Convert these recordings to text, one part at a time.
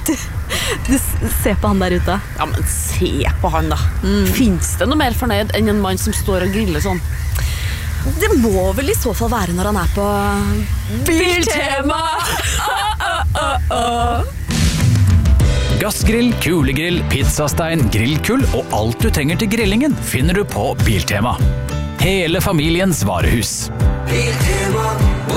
Du ser på han der ute. Ja, men se på han da. Finnes det noe mer fornøyd enn en mann som står og griller sånn? Det må vel i så fall være når han på Biltema. Gassgrill, kulegrill, pizzastein, grillkull og alt du trenger til grillingen finner du på Biltema. Hele familiens varehus. Biltema.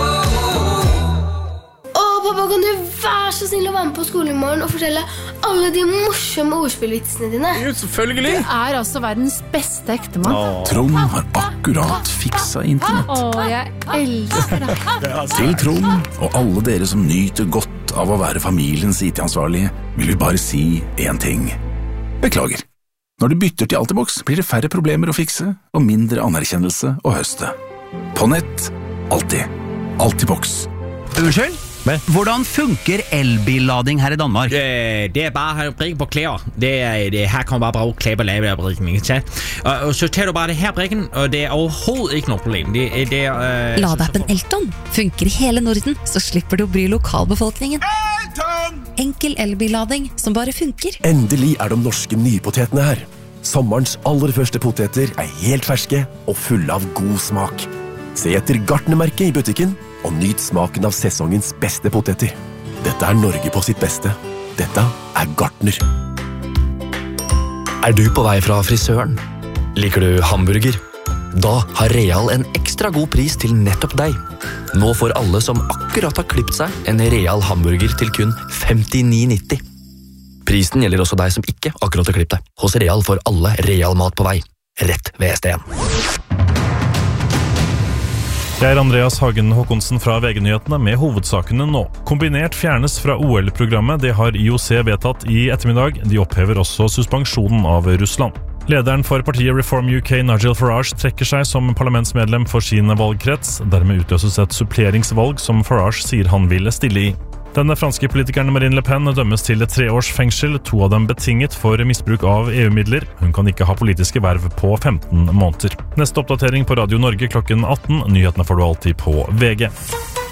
Pappa, kan du være så snill å være med på skolen i morgen og fortelle alle de morsomme ordspillvitsene dine? Jo, selvfølgelig. Du altså verdens beste ektemann. Trond har akkurat fiksa internett. Jeg elsker det. Til Trond og alle dere som nyter godt av å være familiens IT-ansvarlige, vil vi bare si en ting. Beklager. Når du bytter til Altibox, blir det færre problemer å fikse og mindre anerkjennelse å høste. På nett, alltid. Altibox. Unnskyld? Hvordan funker elbillading her i Danmark? Det bare å brikke på klær. Her kan man bare bruke klær på lavebrikken, ikke sant? Og så tar du bare det her brikken, og det overhovedet ikke noe problem. Ladeappen Elton funker i hele Norden, så slipper du å bry lokalbefolkningen. Elton! Enkel elbillading som bare funker. Endelig de norske nypotetene her. Sommerens aller første poteter helt ferske og fulle av god smak. Se etter Gartnermerket i butikken, og nyt smaken av sesongens beste poteter. Dette Norge på sitt beste. Dette Gartner. Du på vei fra frisøren? Liker du hamburger? Da har Real en ekstra god pris til nettopp deg. Nå får alle som akkurat har klippet seg en Real hamburger til kun 59,90. Prisen gjelder også deg som ikke akkurat har klippet deg. Hos Real får alle Real mat på vei. Rett ved ST1. Jeg Andreas Hagen Håkonsen fra VG-nyhetene med hovedsakene nå. Kombinert fjernes fra OL-programmet, det har IOC vedtatt i ettermiddag. De opphever også suspensjonen av Russland. Lederen for partiet Reform UK, Nigel Farage, trekker seg som parlamentsmedlem for sin valgkrets. Dermed utløses et suppleringsvalg som Farage sier han vil stille i. Denne franske politikeren Marine Le Pen dømmes til 3 års fengsel, 2 av dem betinget for misbruk av EU-midler. Hun kan ikke ha politiske verv på 15 måneder. Neste oppdatering på Radio Norge klokken 18. Nyhetene får du alltid på VG.